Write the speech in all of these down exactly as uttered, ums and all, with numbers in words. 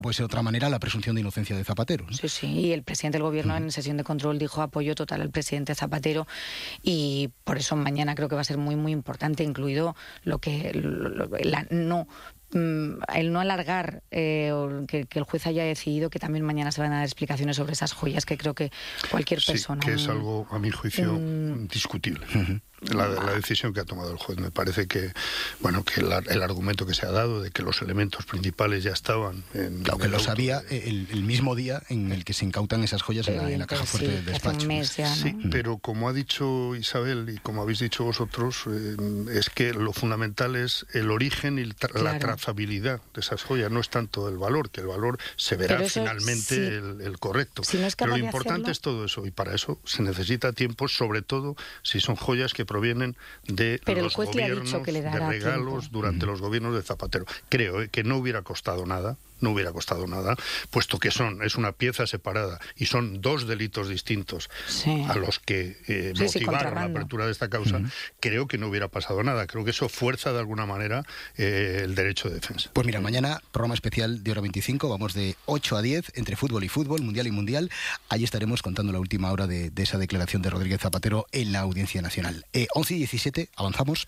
Puede ser de otra manera la presunción de inocencia de Zapatero, ¿no? Sí, sí, y el presidente del Gobierno uh-huh. en sesión de control dijo apoyo total al presidente Zapatero, y por eso mañana creo que va a ser muy, muy importante, incluido lo que lo, la no... el no alargar, eh, que, que el juez haya decidido que también mañana se van a dar explicaciones sobre esas joyas, que creo que cualquier persona... Sí, que es algo, a mi juicio, un... discutible. Uh-huh. La, la decisión que ha tomado el juez. Me parece que, bueno, que el, el argumento que se ha dado de que los elementos principales ya estaban... En, claro, en que el lo auto. sabía el, el mismo día en el que se incautan esas joyas en la, en la caja fuerte sí, del despacho. Hace un mes ya, ¿no? Sí, pero como ha dicho Isabel y como habéis dicho vosotros, eh, es que lo fundamental es el origen y tra- claro. la trazabilidad de esas joyas, no es tanto el valor, que el valor se verá eso, finalmente sí. el, el correcto. Si no es pero lo de importante hacerlo... es todo eso, y para eso se necesita tiempo, sobre todo si son joyas que provienen de pero los el juez gobiernos, le ha dicho que le de dará regalos tiempo. durante uh-huh. los gobiernos de Zapatero. Creo eh, que no hubiera costado nada, no hubiera costado nada, puesto que son es una pieza separada y son dos delitos distintos sí. a los que eh, sí, motivaron sí, la apertura de esta causa, uh-huh. creo que no hubiera pasado nada. Creo que eso fuerza de alguna manera eh, el derecho de defensa. Pues mira, mañana programa especial de Hora veinticinco, vamos de ocho a diez, entre fútbol y fútbol, mundial y mundial. Ahí estaremos contando la última hora de, de esa declaración de Rodríguez Zapatero en la Audiencia Nacional. Eh, once y diecisiete, avanzamos.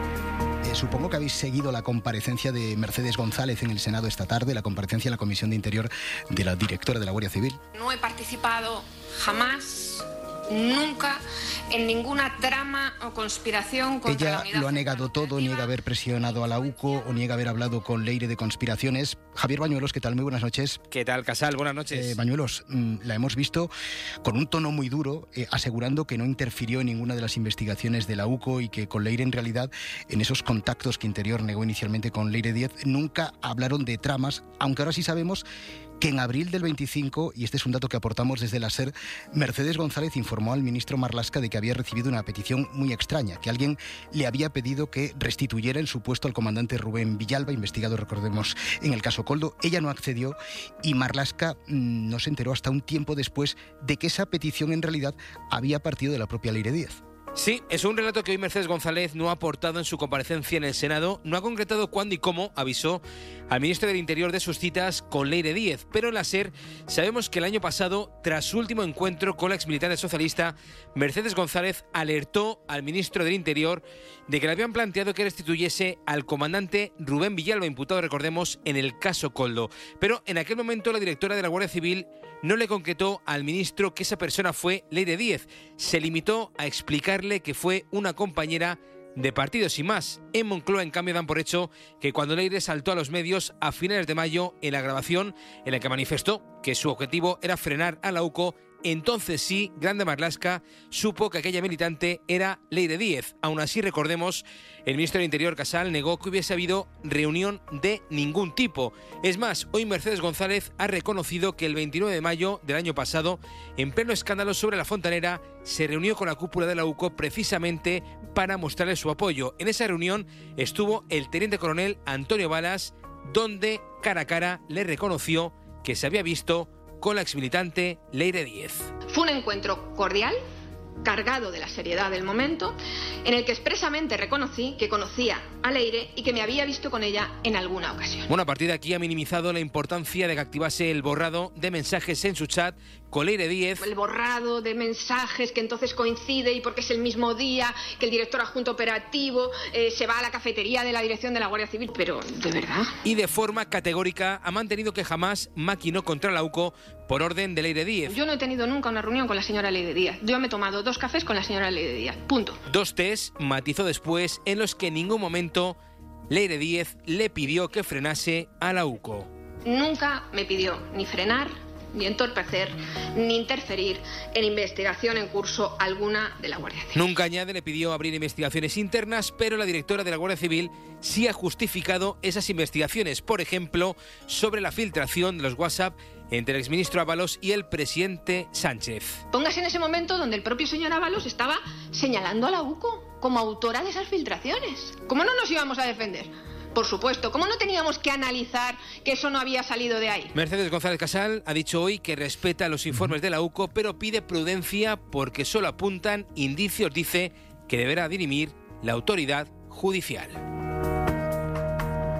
Eh, supongo que habéis seguido la comparecencia de Mercedes González en el Senado esta tarde, la comparecencia en la Comisión de Interior de la directora de la Guardia Civil. No he participado jamás, nunca, en ninguna trama o conspiración contra Ella la unidad. lo ha negado todo, niega haber presionado a la U C O o niega haber hablado con Leire de conspiraciones. Javier Bañuelos, ¿qué tal? Muy buenas noches. ¿Qué tal, Casal? Buenas noches. Eh, Bañuelos, mmm, la hemos visto con un tono muy duro, eh, asegurando que no interfirió en ninguna de las investigaciones de la U C O y que con Leire, en realidad, en esos contactos que Interior negó inicialmente con Leire Díez, nunca hablaron de tramas, aunque ahora sí sabemos que en abril del veinticinco, y este es un dato que aportamos desde la SER, Mercedes González informó al ministro Marlaska de que había recibido una petición muy extraña, que alguien le había pedido que restituyera el su puesto al comandante Rubén Villalba, investigado, recordemos, en el caso Koldo. Ella no accedió y Marlaska mmm, no se enteró hasta un tiempo después de que esa petición en realidad había partido de la propia Leire Díez. Sí, es un relato que hoy Mercedes González no ha aportado en su comparecencia en el Senado, no ha concretado cuándo y cómo avisó al ministro del Interior de sus citas con Leire Díez, pero en la SER sabemos que el año pasado, tras su último encuentro con la exmilitante socialista, Mercedes González alertó al ministro del Interior de que le habían planteado que restituyese al comandante Rubén Villalba, imputado, recordemos, en el caso Koldo. Pero en aquel momento la directora de la Guardia Civil no le concretó al ministro que esa persona fue Leire Díez. Se limitó a explicarle que fue una compañera de partido, sin más. En Moncloa, en cambio, dan por hecho que cuando Leire saltó a los medios a finales de mayo en la grabación en la que manifestó que su objetivo era frenar a la U C O, entonces sí, Grande Marlaska supo que aquella militante era Leire Díez. Aún así, recordemos, el ministro del Interior, Casal, negó que hubiese habido reunión de ningún tipo. Es más, hoy Mercedes González ha reconocido que el veintinueve de mayo del año pasado, en pleno escándalo sobre la Fontanera, se reunió con la cúpula de la U C O precisamente para mostrarle su apoyo. En esa reunión estuvo el teniente coronel Antonio Balas, donde cara a cara le reconoció que se había visto con la exmilitante Leire Díez. Fue un encuentro cordial, cargado de la seriedad del momento, en el que expresamente reconocí que conocía a Leire y que me había visto con ella en alguna ocasión. Bueno, a partir de aquí ha minimizado la importancia de que activase el borrado de mensajes en su chat con Leire Díez. El borrado de mensajes que entonces coincide y porque es el mismo día que el director adjunto operativo eh, se va a la cafetería de la dirección de la Guardia Civil. Pero, ¿de verdad? Y de forma categórica ha mantenido que jamás maquinó contra la U C O por orden de Leire Díez. Yo no he tenido nunca una reunión con la señora Leire Díez. Yo me he tomado dos cafés con la señora Leire Díez. Punto. Dos tés, matizó después, en los que en ningún momento Leire Díez le pidió que frenase a la U C O. Nunca me pidió ni frenar, ni entorpecer, ni interferir en investigación en curso alguna de la Guardia Civil. Nunca, añade, le pidió abrir investigaciones internas, pero la directora de la Guardia Civil sí ha justificado esas investigaciones, por ejemplo, sobre la filtración de los WhatsApp entre el exministro Ábalos y el presidente Sánchez. Póngase en ese momento donde el propio señor Ábalos estaba señalando a la U C O como autora de esas filtraciones. ¿Cómo no nos íbamos a defender? Por supuesto, ¿cómo no teníamos que analizar que eso no había salido de ahí? Mercedes González Casal ha dicho hoy que respeta los informes de la U C O, pero pide prudencia porque solo apuntan indicios, dice, que deberá dirimir la autoridad judicial.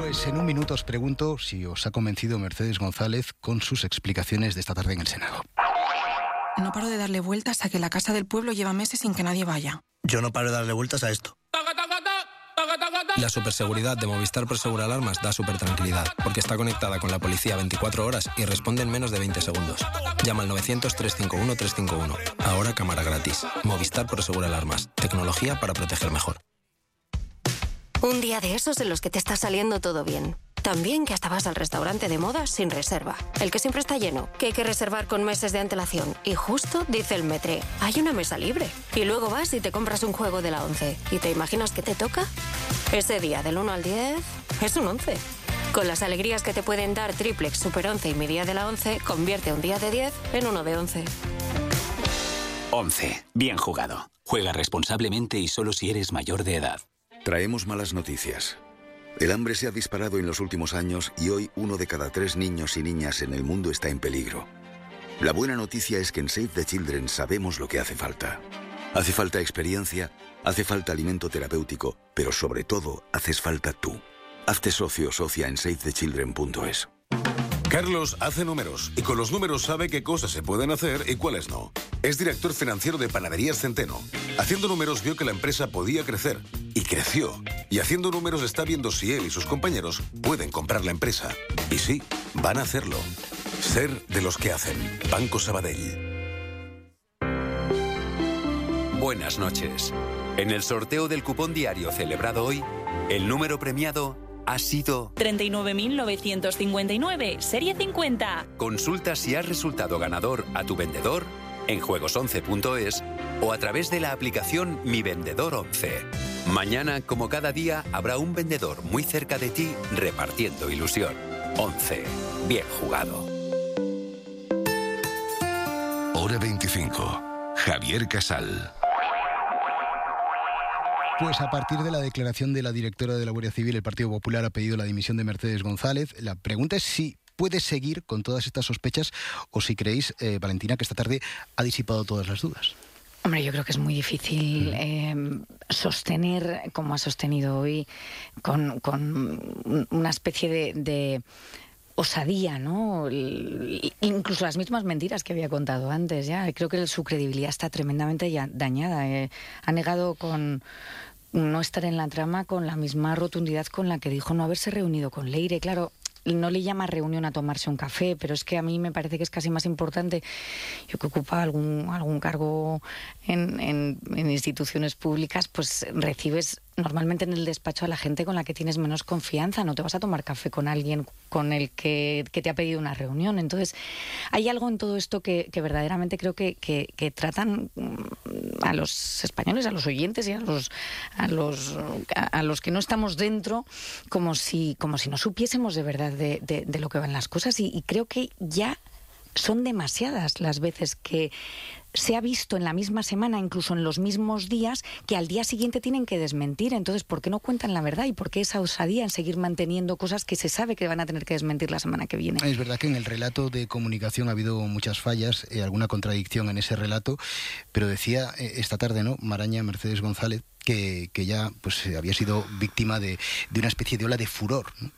Pues en un minuto os pregunto si os ha convencido Mercedes González con sus explicaciones de esta tarde en el Senado. No paro de darle vueltas a que la casa del pueblo lleva meses sin que nadie vaya. Yo no paro de darle vueltas a esto. La superseguridad de Movistar Prosegur Alarmas da súper tranquilidad, porque está conectada con la policía veinticuatro horas y responde en menos de veinte segundos. Llama al novecientos, trescientos cincuenta y uno, trescientos cincuenta y uno. Ahora cámara gratis. Movistar Prosegur Alarmas. Tecnología para proteger mejor. Un día de esos en los que te está saliendo todo bien. También que hasta vas al restaurante de moda sin reserva. El que siempre está lleno, que hay que reservar con meses de antelación. Y justo dice el metre, hay una mesa libre. Y luego vas y te compras un juego de la once. ¿Y te imaginas qué te toca? Ese día del uno al diez es un once. Con las alegrías que te pueden dar Triplex, Super once y mi día de la once, convierte un día de diez en uno de once. once. Bien jugado. Juega responsablemente y solo si eres mayor de edad. Traemos malas noticias. El hambre se ha disparado en los últimos años y hoy uno de cada tres niños y niñas en el mundo está en peligro. La buena noticia es que en Save the Children sabemos lo que hace falta. Hace falta experiencia, hace falta alimento terapéutico, pero sobre todo haces falta tú. Hazte socio o socia en save the children punto es. Carlos hace números y con los números sabe qué cosas se pueden hacer y cuáles no. Es director financiero de Panaderías Centeno. Haciendo números vio que la empresa podía crecer y creció. Y haciendo números está viendo si él y sus compañeros pueden comprar la empresa. Y sí, van a hacerlo. Ser de los que hacen. Banco Sabadell. Buenas noches. En el sorteo del cupón diario celebrado hoy, el número premiado ha sido treinta y nueve mil novecientos cincuenta y nueve, serie cincuenta. Consulta si has resultado ganador a tu vendedor en juegos once punto es o a través de la aplicación Mi Vendedor once. Mañana, como cada día, habrá un vendedor muy cerca de ti repartiendo ilusión. once. Bien jugado. Hora veinticinco. Javier Casal. Pues a partir de la declaración de la directora de la Guardia Civil, el Partido Popular ha pedido la dimisión de Mercedes González. La pregunta es si puede seguir con todas estas sospechas o si creéis, eh, Valentina, que esta tarde ha disipado todas las dudas. Hombre, yo creo que es muy difícil eh, sostener, como ha sostenido hoy, con, con una especie de... de osadía, ¿no? Incluso las mismas mentiras que había contado antes, ya. Creo que su credibilidad está tremendamente ya dañada. Eh, ha negado con no estar en la trama con la misma rotundidad con la que dijo no haberse reunido con Leire. Claro, no le llama reunión a tomarse un café, pero es que a mí me parece que es casi más importante. Yo que ocupa algún, algún cargo en, en, en instituciones públicas, pues recibes normalmente en el despacho a la gente con la que tienes menos confianza. No te vas a tomar café con alguien con el que, que te ha pedido una reunión. Entonces, hay algo en todo esto que, que verdaderamente creo que, que, que tratan a los españoles, a los oyentes y a los, a los, a los que no estamos dentro como si, como si no supiésemos de verdad de, de, de lo que van las cosas. Y, y creo que ya son demasiadas las veces que se ha visto en la misma semana, incluso en los mismos días, que al día siguiente tienen que desmentir. Entonces, ¿por qué no cuentan la verdad? ¿Y por qué esa osadía en seguir manteniendo cosas que se sabe que van a tener que desmentir la semana que viene? Es verdad que en el relato de comunicación ha habido muchas fallas, eh, alguna contradicción en ese relato, pero decía eh, esta tarde, ¿no?, Maraña, Mercedes González, que, que ya pues había sido víctima de, de una especie de ola de furor, ¿no?,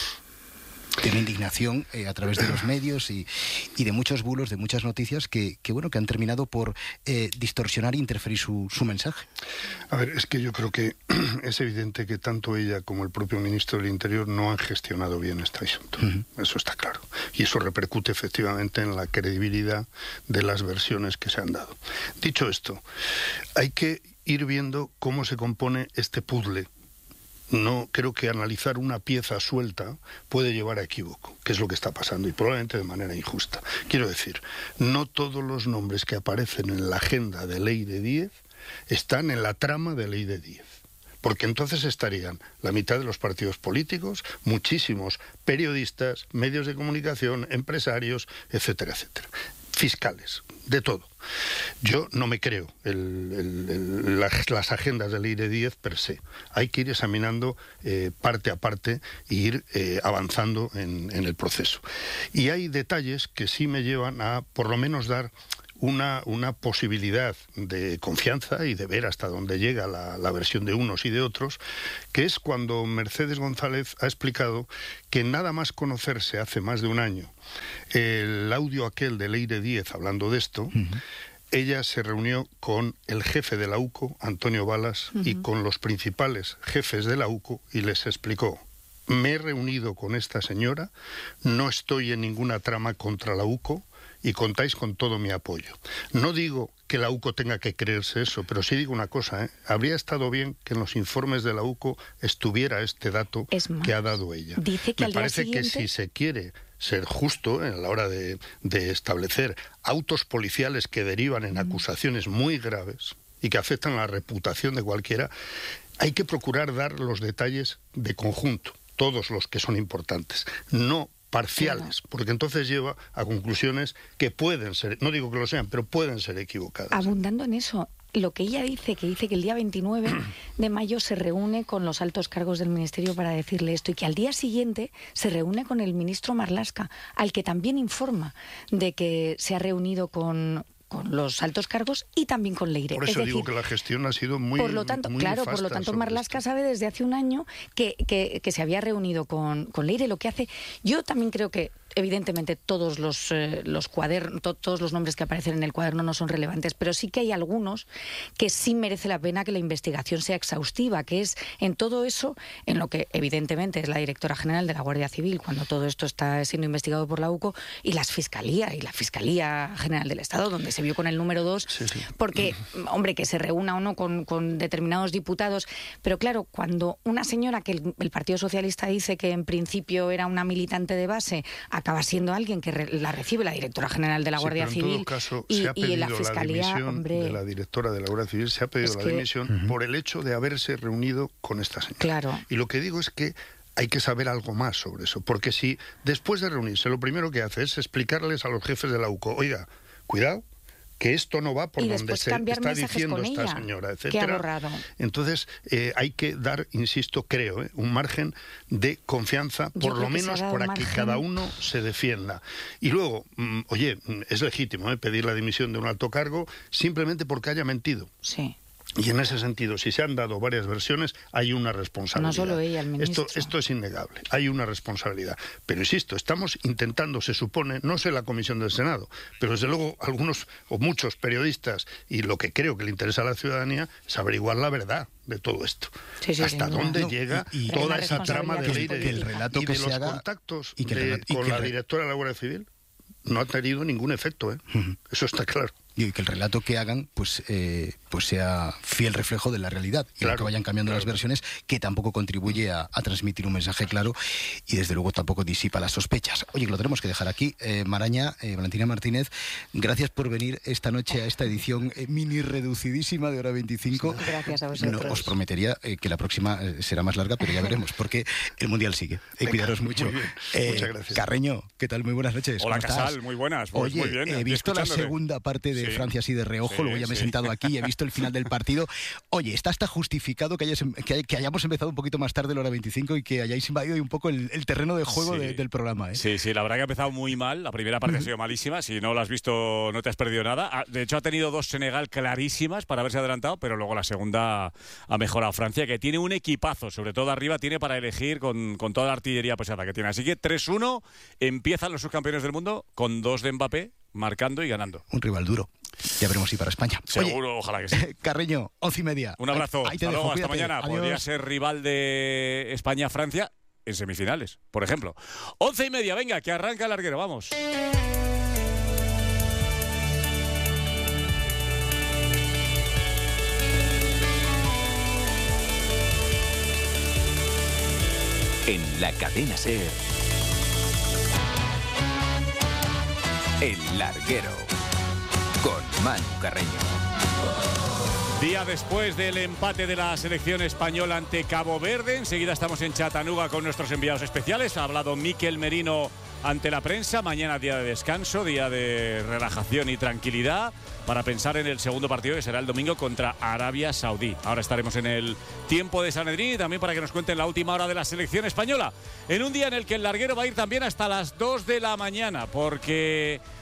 de una indignación eh, a través de los medios y, y de muchos bulos, de muchas noticias que, que bueno que han terminado por eh, distorsionar e interferir su, su mensaje. A ver, es que yo creo que es evidente que tanto ella como el propio ministro del Interior no han gestionado bien este asunto. Uh-huh. Eso está claro. Y eso repercute efectivamente en la credibilidad de las versiones que se han dado. Dicho esto, hay que ir viendo cómo se compone este puzzle. No creo que analizar una pieza suelta puede llevar a equívoco, que es lo que está pasando, y probablemente de manera injusta. Quiero decir, no todos los nombres que aparecen en la agenda de Leire Díez están en la trama de Leire Díez, porque entonces estarían la mitad de los partidos políticos, muchísimos periodistas, medios de comunicación, empresarios, etcétera, etcétera. Fiscales, de todo. Yo no me creo el, el, el, las, las agendas de Leire Díez per se. Hay que ir examinando eh, parte a parte e ir eh, avanzando en, en el proceso. Y hay detalles que sí me llevan a, por lo menos, dar una, una posibilidad de confianza y de ver hasta dónde llega la, la versión de unos y de otros, que es cuando Mercedes González ha explicado que nada más conocerse hace más de un año el audio aquel de Leire Díez hablando de esto, uh-huh. ella se reunió con el jefe de la U C O, Antonio Balas, uh-huh. y con los principales jefes de la U C O y les explicó: me he reunido con esta señora, no estoy en ninguna trama contra la U C O y contáis con todo mi apoyo. No digo que la U C O tenga que creerse eso, pero sí digo una cosa, ¿eh? Habría estado bien que en los informes de la U C O estuviera este dato más, que ha dado ella. Dice que me al parece día siguiente... que si se quiere ser justo a la hora de, de establecer autos policiales que derivan en acusaciones muy graves y que afectan a la reputación de cualquiera, hay que procurar dar los detalles de conjunto, todos los que son importantes, no parciales, porque entonces lleva a conclusiones que pueden ser, no digo que lo sean, pero pueden ser equivocadas. Abundando en eso, lo que ella dice, que dice que el día veintinueve de mayo se reúne con los altos cargos del Ministerio para decirle esto, y que al día siguiente se reúne con el ministro Marlaska, al que también informa de que se ha reunido con... con los altos cargos y también con Leire. Por eso es digo decir, que la gestión ha sido muy por lo tanto, muy claro, por lo tanto Marlaska esto. sabe desde hace un año que, que, que se había reunido con, con Leire. Lo que hace, yo también creo que evidentemente todos los, eh, los cuadernos, to, todos los nombres que aparecen en el cuaderno no son relevantes, pero sí que hay algunos que sí merece la pena que la investigación sea exhaustiva, que es en todo eso, en lo que evidentemente es la directora general de la Guardia Civil, cuando todo esto está siendo investigado por la U C O, y las Fiscalía, y la Fiscalía General del Estado, donde se vio con el número dos, sí, sí. porque, hombre, que se reúna o no con, con determinados diputados, pero claro, cuando una señora que el, el Partido Socialista dice que en principio era una militante de base, acaba siendo alguien que re, la recibe la directora general de la Guardia sí, Civil en todo caso, y, se ha y la pedido Fiscalía, la dimisión hombre, de la directora de la Guardia Civil, se ha pedido la que... dimisión uh-huh. por el hecho de haberse reunido con esta señora. Claro. Y lo que digo es que hay que saber algo más sobre eso, porque si después de reunirse lo primero que hace es explicarles a los jefes de la U C O, oiga, cuidado, que esto no va por donde se está diciendo esta ella, señora, etcétera. Entonces, eh, hay que dar, insisto, creo, eh, un margen de confianza, por lo menos para margen. que cada uno se defienda. Y luego, mm, oye, es legítimo eh, pedir la dimisión de un alto cargo simplemente porque haya mentido. Sí. Y en ese sentido, si se han dado varias versiones, hay una responsabilidad. No solo ella, el ministro. Esto, esto es innegable, hay una responsabilidad. Pero insisto, estamos intentando, se supone, no sé la comisión del Senado, pero desde luego algunos o muchos periodistas, y lo que creo que le interesa a la ciudadanía, es averiguar la verdad de todo esto. Sí, sí, Hasta sí, dónde no. llega y, y toda esa trama de ley de, el relato y que de se los haga, contactos y que de, relato, y con que la re... directora de la Guardia Civil. No ha tenido ningún efecto, ¿eh? Uh-huh. Eso está claro. Y que el relato que hagan pues eh, pues sea fiel reflejo de la realidad y claro, no que vayan cambiando claro. las versiones, que tampoco contribuye a, a transmitir un mensaje claro y desde luego tampoco disipa las sospechas. Oye, que lo tenemos que dejar aquí. Eh, Maraña, eh, Valentina Martínez, gracias por venir esta noche a esta edición eh, mini reducidísima de Hora veinticinco. Gracias a vosotros. No, os prometería eh, que la próxima eh, será más larga, pero ya veremos, porque el Mundial sigue. Eh, Venga, cuidaros mucho. Muy eh, Muchas gracias. Carreño, ¿qué tal? Muy buenas noches. Hola, ¿Cómo Casal, estás? muy buenas. Pues Oye, muy bien, he visto la segunda parte de sí. Francia así de reojo, sí, luego ya me he sí. sentado aquí y he visto el final del partido. Oye, está hasta justificado que, hayas, que, que hayamos empezado un poquito más tarde la hora veinticinco y que hayáis invadido un poco el, el terreno de juego sí. de, del programa. ¿eh? Sí, sí, la verdad que ha empezado muy mal. La primera parte uh-huh. ha sido malísima. Si no lo has visto, no te has perdido nada. De hecho, ha tenido dos Senegal clarísimas para haberse adelantado, pero luego la segunda ha mejorado Francia, que tiene un equipazo, sobre todo arriba, tiene para elegir con, con toda la artillería pesada que tiene. Así que tres uno, empiezan los subcampeones del mundo con dos de Mbappé, marcando y ganando. Un rival duro. Ya veremos si para España. Seguro, Oye, ojalá que sí. Carreño, once y media. Un abrazo. Ahí te hasta dejo, luego, hasta cuídate. mañana. Adiós. Podría ser rival de España-Francia en semifinales, por ejemplo. Once y media, venga, que arranca el larguero, vamos. En la cadena SER, El Larguero, con Manu Carreño. Día después del empate de la selección española ante Cabo Verde, enseguida estamos en Chattanooga con nuestros enviados especiales. Ha hablado Mikel Merino ante la prensa. Mañana día de descanso, día de relajación y tranquilidad para pensar en el segundo partido, que será el domingo contra Arabia Saudí. Ahora estaremos en el tiempo de Sanedrín y también para que nos cuenten la última hora de la selección española. En un día en el que el larguero va a ir también hasta las dos de la mañana, porque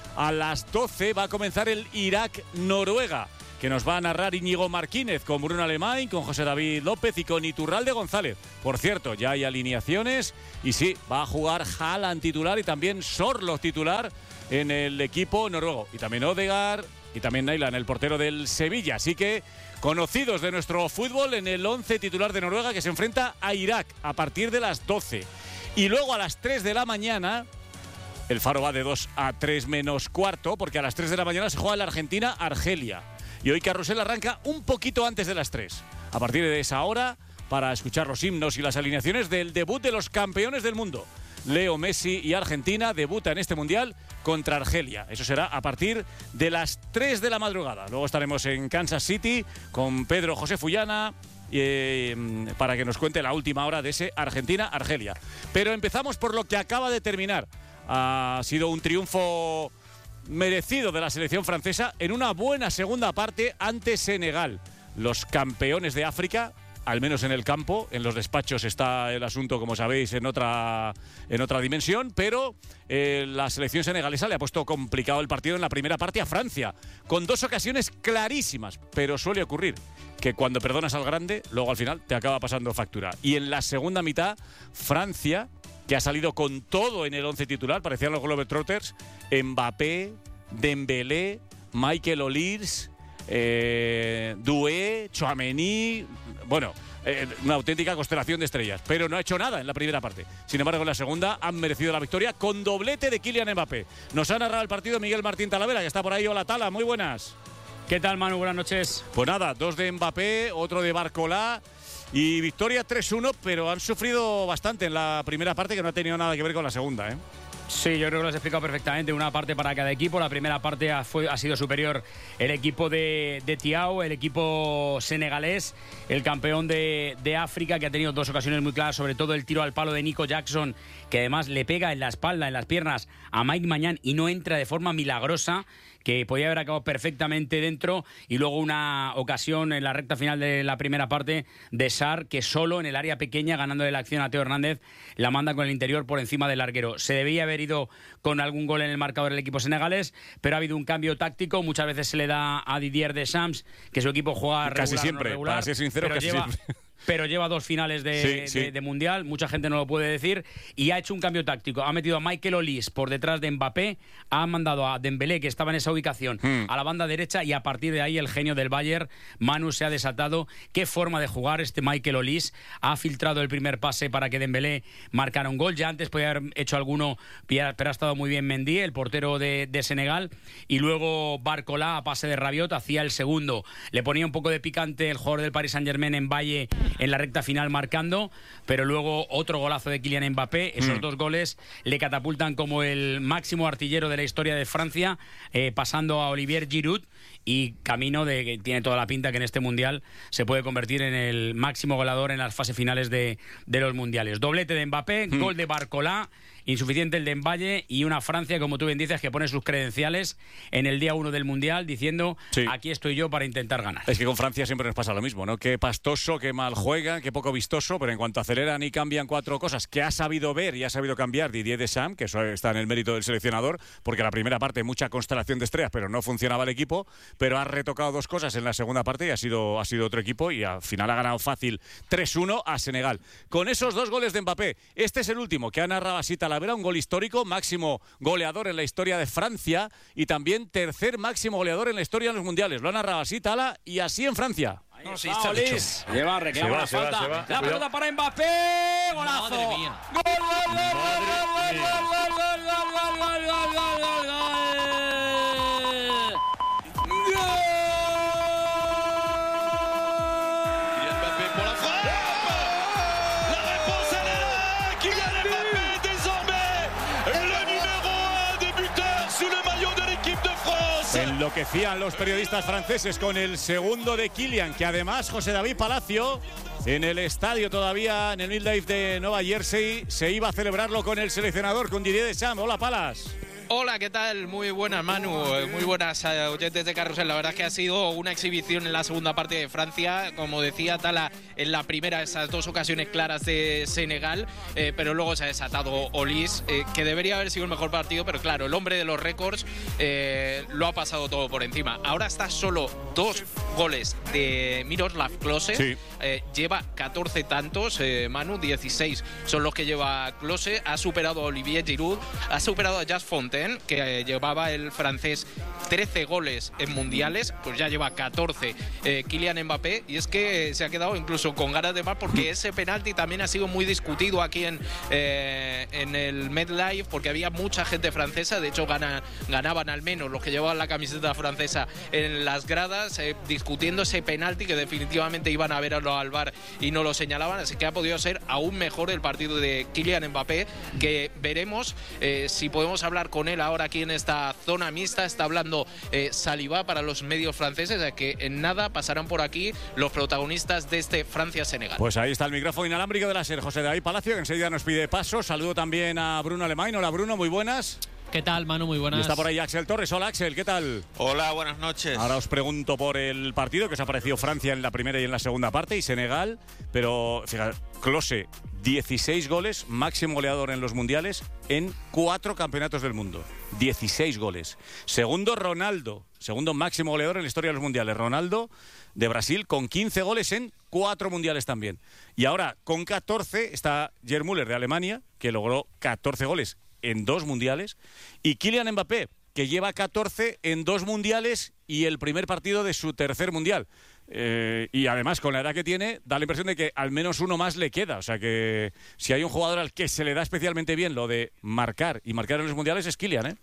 a las doce va a comenzar el Irak-Noruega, que nos va a narrar Íñigo Martínez con Bruno Alemán, con José David López y con Iturralde González. Por cierto, ya hay alineaciones y sí, va a jugar Haaland titular y también Sorloth titular en el equipo noruego. Y también Odegaard y también Naila, el portero del Sevilla. Así que conocidos de nuestro fútbol en el once titular de Noruega, que se enfrenta a Irak a partir de las doce. Y luego a las tres de la mañana, el Faro va de dos a tres menos cuarto, porque a las tres de la mañana se juega la Argentina-Argelia. Y hoy Carrusel arranca un poquito antes de las tres. A partir de esa hora, para escuchar los himnos y las alineaciones del debut de los campeones del mundo. Leo Messi y Argentina debuta en este Mundial contra Argelia. Eso será a partir de las tres de la madrugada. Luego estaremos en Kansas City con Pedro José Fullana eh, para que nos cuente la última hora de ese Argentina-Argelia. Pero empezamos por lo que acaba de terminar. Ha sido un triunfo merecido de la selección francesa en una buena segunda parte ante Senegal. Los campeones de África, al menos en el campo. En los despachos está el asunto, como sabéis, en otra, en otra dimensión, pero eh, la selección senegalesa le ha puesto complicado el partido en la primera parte a Francia, con dos ocasiones clarísimas, pero suele ocurrir que cuando perdonas al grande, luego al final te acaba pasando factura. Y en la segunda mitad, Francia, que ha salido con todo en el once titular, parecían los Globetrotters, Mbappé, Dembélé, Michael Olise, eh, Doué, Tchouaméni, bueno, eh, una auténtica constelación de estrellas, pero no ha hecho nada en la primera parte. Sin embargo, en la segunda han merecido la victoria con doblete de Kylian Mbappé. Nos ha narrado el partido Miguel Martín Talavera, que está por ahí. Hola, Tala, muy buenas. ¿Qué tal, Manu? Buenas noches. Pues nada, dos de Mbappé, otro de Barcolá y victoria tres uno, pero han sufrido bastante en la primera parte, que no ha tenido nada que ver con la segunda, ¿eh? Sí, yo creo que lo has explicado perfectamente. Una parte para cada equipo. La primera parte ha, fue, ha sido superior el equipo de, de Thiaw, el equipo senegalés, el campeón de, de África, que ha tenido dos ocasiones muy claras, sobre todo el tiro al palo de Nico Jackson, que además le pega en la espalda, en las piernas a Mike Maignan y no entra de forma milagrosa, que podía haber acabado perfectamente dentro. Y luego una ocasión en la recta final de la primera parte de Sarr, que solo en el área pequeña, ganándole la acción a Teo Hernández, la manda con el interior por encima del larguero. Se debía haber ido con algún gol en el marcador el equipo senegalés, pero ha habido un cambio táctico. Muchas veces se le da a Didier Deschamps que su equipo juega regular, casi siempre, no regular, para ser sincero, pero casi lleva, siempre. Pero lleva dos finales de, sí, sí. De, de Mundial, mucha gente no lo puede decir, y ha hecho un cambio táctico. Ha metido a Michael Olise por detrás de Mbappé, ha mandado a Dembélé, que estaba en esa ubicación, hmm. a la banda derecha, y a partir de ahí el genio del Bayern, Manu, se ha desatado. Qué forma de jugar este Michael Olise. Ha filtrado el primer pase para que Dembélé marcara un gol. Ya antes podía haber hecho alguno, pero ha estado muy bien Mendy, el portero de, de Senegal. Y luego Barcolá, a pase de Rabiot, hacía el segundo. Le ponía un poco de picante el jugador del Paris Saint-Germain en Valle en la recta final marcando, pero luego otro golazo de Kylian Mbappé. Esos mm. dos goles le catapultan como el máximo artillero de la historia de Francia, eh, pasando a Olivier Giroud, y camino de que tiene toda la pinta que en este Mundial se puede convertir en el máximo goleador en las fases finales de, de los Mundiales. Doblete de Mbappé, mm. gol de Barcolá, insuficiente el de Mbappé, y una Francia, como tú bien dices, que pone sus credenciales en el día uno del Mundial diciendo, sí, aquí estoy yo para intentar ganar. Es que con Francia siempre nos pasa lo mismo, ¿no? Qué pastoso, qué mal juegan, qué poco vistoso, pero en cuanto aceleran y cambian cuatro cosas que ha sabido ver y ha sabido cambiar Didier Deschamps, que eso está en el mérito del seleccionador, porque la primera parte mucha constelación de estrellas, pero no funcionaba el equipo, pero ha retocado dos cosas en la segunda parte y ha sido, ha sido otro equipo, y al final ha ganado fácil tres uno a Senegal. Con esos dos goles de Mbappé, este es el último que ha narrado así Talavera, un gol histórico, máximo goleador en la historia de Francia y también tercer máximo goleador en la historia de los mundiales. Lo ha narrado así Tala y así en Francia. No, sí, está Olise. Lleva, reclama la falta. Va, la pelota para Mbappé. Golazo. Gol, gol, gol, gol, gol, gol, gol, gol, gol, gol, gol, gol, gol. Enloquecían los periodistas franceses con el segundo de Kylian, que además José David Palacio, en el estadio todavía, en el Midlife de Nueva Jersey, se iba a celebrarlo con el seleccionador, con Didier Deschamps. Hola, Palas. Hola, ¿qué tal? Muy buenas, Manu. Muy buenas eh, oyentes de Carrusel. La verdad es que ha sido una exhibición en la segunda parte de Francia. Como decía Tala, en la primera, esas dos ocasiones claras de Senegal, eh, pero luego se ha desatado Olise, eh, que debería haber sido el mejor partido, pero claro, el hombre de los récords eh, lo ha pasado todo por encima. Ahora está solo dos goles de Miroslav Klose. Sí. Eh, lleva catorce tantos, eh, Manu, dieciséis son los que lleva Klose. Ha superado a Olivier Giroud, ha superado a Jas Fontaine, que eh, llevaba el francés trece goles en mundiales, pues ya lleva catorce eh, Kylian Mbappé, y es que eh, se ha quedado incluso con ganas de más, porque ese penalti también ha sido muy discutido aquí en, eh, en el MetLife, porque había mucha gente francesa. De hecho gana, ganaban al menos los que llevaban la camiseta francesa en las gradas, eh, discutiendo ese penalti, que definitivamente iban a verlo al V A R y no lo señalaban, así que ha podido ser aún mejor el partido de Kylian Mbappé, que veremos eh, si podemos hablar con él ahora aquí en esta zona mixta. Está hablando eh, Saliba para los medios franceses, de que en nada pasarán por aquí los protagonistas de este Francia-Senegal. Pues ahí está el micrófono inalámbrico de la SER, José David Palacio, que enseguida nos pide paso. Saludo también a Bruno Alemán. Hola, Bruno, muy buenas. ¿Qué tal, Manu? Muy buenas. Y está por ahí Axel Torres. Hola, Axel, ¿qué tal? Hola, buenas noches. Ahora os pregunto por el partido que os ha parecido Francia en la primera y en la segunda parte, y Senegal, pero fíjate, Klose, dieciséis goles, máximo goleador en los mundiales en cuatro campeonatos del mundo. dieciséis goles. Segundo, Ronaldo, segundo máximo goleador en la historia de los mundiales. Ronaldo, de Brasil, con quince goles en cuatro mundiales también. Y ahora, con catorce, está Gerd Müller de Alemania, que logró catorce goles en dos mundiales, y Kylian Mbappé, que lleva catorce en dos mundiales y el primer partido de su tercer mundial. Eh, y además, con la edad que tiene, da la impresión de que al menos uno más le queda. O sea que si hay un jugador al que se le da especialmente bien lo de marcar y marcar en los mundiales, es Kylian, ¿eh?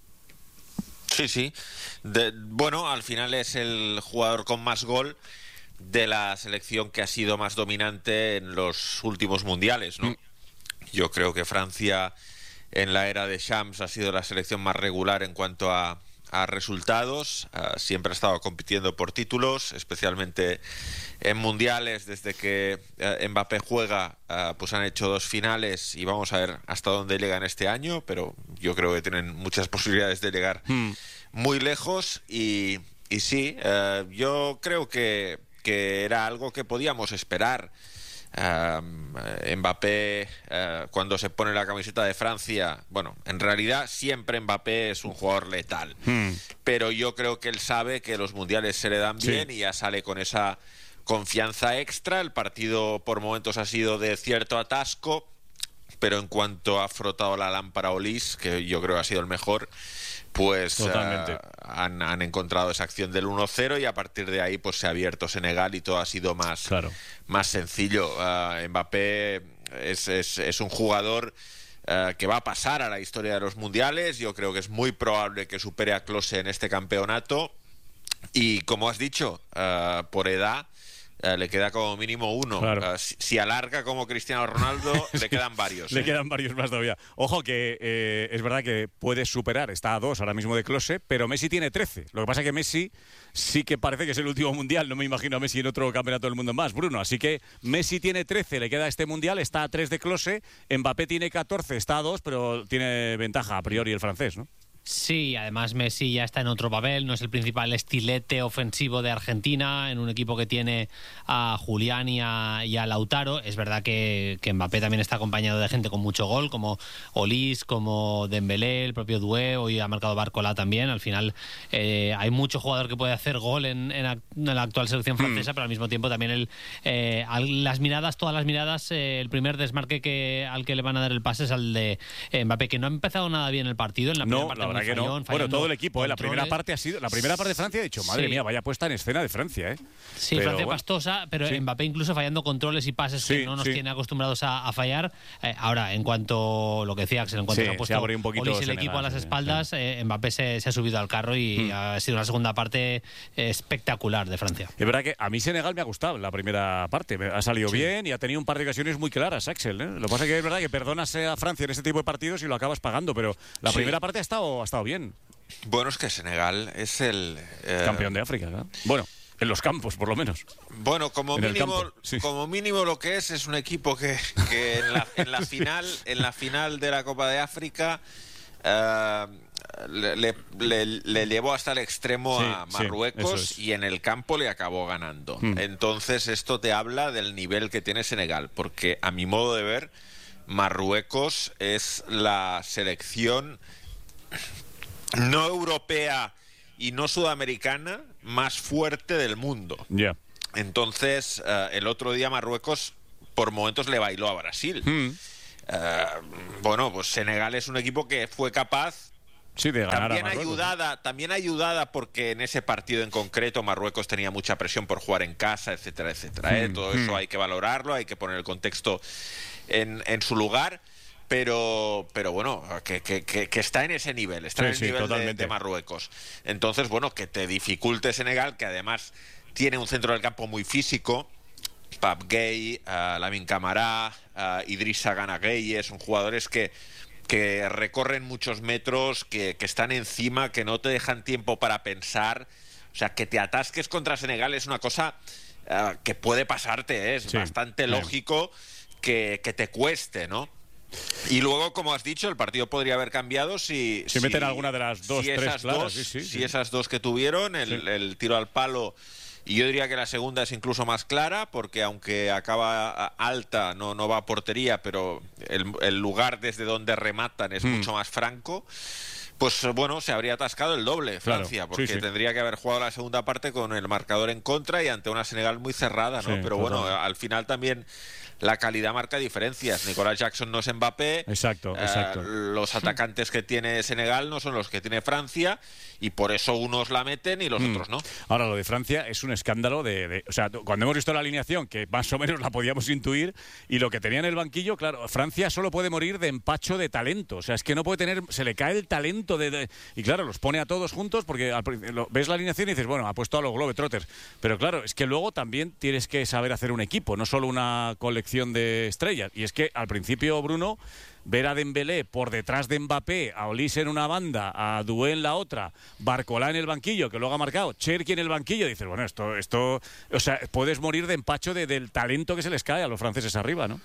Sí, sí. De, bueno, al final es el jugador con más gol de la selección que ha sido más dominante en los últimos mundiales, ¿no? Mm. Yo creo que Francia, en la era de Shams, ha sido la selección más regular en cuanto a, a resultados. Uh, siempre ha estado compitiendo por títulos, especialmente en mundiales. Desde que uh, Mbappé juega, uh, pues han hecho dos finales, y vamos a ver hasta dónde llegan este año, pero yo creo que tienen muchas posibilidades de llegar hmm. muy lejos. Y, y sí, uh, yo creo que, que era algo que podíamos esperar. Uh, Mbappé, uh, cuando se pone la camiseta de Francia, bueno, en realidad siempre Mbappé es un jugador letal, hmm. pero yo creo que él sabe que los mundiales se le dan bien, sí. y ya sale con esa confianza extra. El partido por momentos ha sido de cierto atasco, pero en cuanto ha frotado la lámpara Olise, que yo creo que ha sido el mejor, pues uh, han, han encontrado esa acción del uno cero, y a partir de ahí pues se ha abierto Senegal y todo ha sido más, claro. más sencillo. Uh, Mbappé es, es, es un jugador uh, que va a pasar a la historia de los mundiales. Yo creo que es muy probable que supere a Klose en este campeonato, y como has dicho, uh, por edad Uh, le queda como mínimo uno. Claro. Uh, si, si alarga como Cristiano Ronaldo, le quedan varios. Le ¿eh? quedan varios más todavía. Ojo que eh, es verdad que puede superar, está a dos ahora mismo de Klose, pero Messi tiene trece. Lo que pasa es que Messi sí que parece que es el último mundial. No me imagino a Messi en otro campeonato del mundo más, Bruno. Así que Messi tiene trece, le queda este mundial, está a tres de Klose. Mbappé tiene catorce, está a dos, pero tiene ventaja a priori el francés, ¿no? Sí, además Messi ya está en otro papel, no es el principal estilete ofensivo de Argentina, en un equipo que tiene a Julián y a, y a Lautaro. Es verdad que, que Mbappé también está acompañado de gente con mucho gol, como Olise, como Dembélé, el propio Doué, hoy ha marcado Barcola también. Al final eh, hay mucho jugador que puede hacer gol en, en, en la actual selección francesa, mm. pero al mismo tiempo también el, eh, las miradas, todas las miradas, eh, el primer desmarque que, al que le van a dar el pase es al de eh, Mbappé, que no ha empezado nada bien el partido en la primera no, parte. La verdad que no. Bueno, todo el equipo, ¿eh? La primera parte ha sido, la primera parte de Francia ha dicho, madre sí. mía, vaya puesta en escena de Francia, ¿eh? Sí, pero, Francia bueno. pastosa, pero sí. Mbappé incluso fallando controles y pases sí, que no nos sí. tiene acostumbrados a, a fallar. Eh, ahora, en cuanto lo que decía Axel, en cuanto sí, se ha puesto un Olise el equipo a las espaldas, sí. eh, Mbappé se, se ha subido al carro y hmm. ha sido una segunda parte espectacular de Francia. Es verdad que a mí Senegal me ha gustado la primera parte, ha salido sí. bien y ha tenido un par de ocasiones muy claras, Axel, ¿eh? Lo que pasa es que es verdad que perdonas a Francia en este tipo de partidos y lo acabas pagando, pero la sí. primera parte ha estado, ha estado bien. Bueno, es que Senegal es el... Eh... campeón de África, ¿no? Bueno, en los campos, por lo menos. Bueno, como mínimo, sí. como mínimo lo que es es un equipo que, que en, la, en la final en la final de la Copa de África eh, le, le, le, le llevó hasta el extremo Sí, a sí, Marruecos eso es. y en el campo le acabó ganando. Mm. Entonces esto te habla del nivel que tiene Senegal, porque a mi modo de ver, Marruecos es la selección no europea y no sudamericana más fuerte del mundo. Ya. Entonces, uh, el otro día Marruecos por momentos le bailó a Brasil. Mm. Uh, bueno, pues Senegal es un equipo que fue capaz, sí, de ganar también a Marruecos, ayudada, ¿no? también ayudada porque en ese partido en concreto Marruecos tenía mucha presión por jugar en casa, etcétera, etcétera. ¿eh? Mm. Todo eso Mm. hay que valorarlo, hay que poner el contexto en, en su lugar. Pero, pero bueno, que, que, que, que está en ese nivel, está Sí, en el sí, nivel de, totalmente. de Marruecos. Entonces, bueno, que te dificulte Senegal, que además tiene un centro del campo muy físico. Pape Gueye, uh, Lamine Camara, uh, Idrissa Gana Gueye, son jugadores que, que recorren muchos metros, que, que están encima, que no te dejan tiempo para pensar. O sea, que te atasques contra Senegal es una cosa uh, que puede pasarte, ¿eh? Es Sí, bastante sí. lógico que, que te cueste, ¿no? Y luego, como has dicho, el partido podría haber cambiado si... Si meten alguna de las dos, si tres esas claras, dos, sí, sí, si sí. esas dos que tuvieron, el, Sí. el tiro al palo, y yo diría que la segunda es incluso más clara, porque aunque acaba a- alta, no, no va a portería, pero el, el lugar desde donde rematan es Mm. mucho más franco. Pues bueno, se habría atascado el doble Claro, Francia, sí, porque sí. tendría que haber jugado la segunda parte con el marcador en contra y ante una Senegal muy cerrada, ¿no? Sí, Pero bueno, total. al final también la calidad marca diferencias. Nicolás Jackson no es Mbappé. Exacto, Eh, exacto. los atacantes que tiene Senegal no son los que tiene Francia y por eso unos la meten y los Mm. otros no. Ahora, lo de Francia es un escándalo de, de- O sea, cuando hemos visto la alineación, que más o menos la podíamos intuir, y lo que tenía en el banquillo, claro, Francia solo puede morir de empacho de talento. O sea, es que no puede tener... Se le cae el talento de... de- y claro, los pone a todos juntos porque al prin- lo- ves la alineación y dices, bueno, ha puesto a los Globetrotters. Pero claro, es que luego también tienes que saber hacer un equipo, no solo una colección de estrellas. Y es que al principio, Bruno... Ver a Dembélé por detrás de Mbappé, a Olise en una banda, a Doué en la otra, Barcolá en el banquillo, que luego ha marcado, Cherki en el banquillo, dices, bueno, esto, esto, o sea, puedes morir de empacho de- del talento que se les cae a los franceses arriba, ¿no?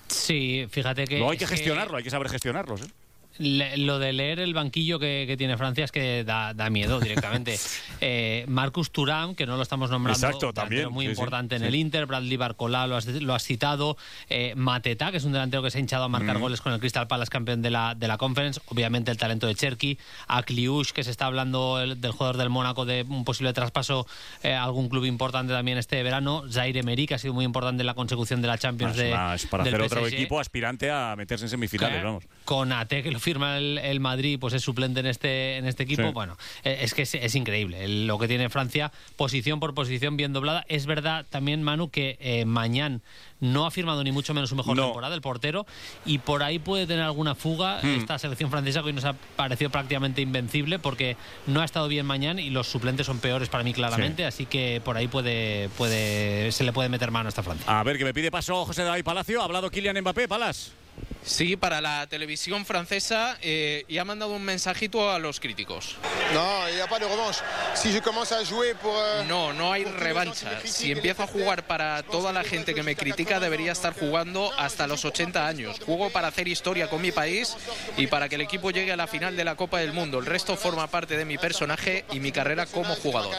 Sí, fíjate que... Luego hay que es gestionarlo, hay que saber gestionarlos, ¿eh? Le- lo de leer el banquillo que, que tiene Francia es que da, da miedo directamente. eh, Marcus Thuram, que no lo estamos nombrando, Exacto, también, delantero muy sí, sí, importante en sí. el Inter, Bradley Barcola lo has, lo has citado, eh, Mateta, que es un delantero que se ha hinchado a marcar Mm. goles con el Crystal Palace, campeón de la, de la Conference, obviamente el talento de Cherki, a Kliush, que se está hablando el- del jugador del Mónaco de un posible traspaso eh, a algún club importante también este verano, Zaire Emery, que ha sido muy importante en la consecución de la Champions Es de, una- es para del hacer otro P S G. equipo aspirante a meterse en semifinales, Claro. vamos. Con Ate, que lo firma el, el Madrid, pues es suplente en este en este equipo. Sí. Bueno, eh, es que es, es increíble el- lo que tiene Francia, posición por posición bien doblada. Es verdad también, Manu, que eh, Mañán no ha firmado ni mucho menos su mejor No. temporada, el portero, y por ahí puede tener alguna fuga Hmm. esta selección francesa, que hoy nos ha parecido prácticamente invencible, porque no ha estado bien Mañán y los suplentes son peores para mí claramente, Sí. así que por ahí puede, puede se le puede meter mano a esta Francia. A ver, que me pide paso José David Palacio. Ha hablado Kylian Mbappé, Palas. Sí, para la televisión francesa eh, y ha mandado un mensajito a los críticos. No, il n'y a pas de revanche. Si je commence à jouer pour, euh, No, no hay revancha. Si empiezo a jugar para toda la gente que me critica, debería estar jugando hasta los ochenta años. Juego para hacer historia con mi país y para que el equipo llegue a la final de la Copa del Mundo. El resto forma parte de mi personaje y mi carrera como jugador.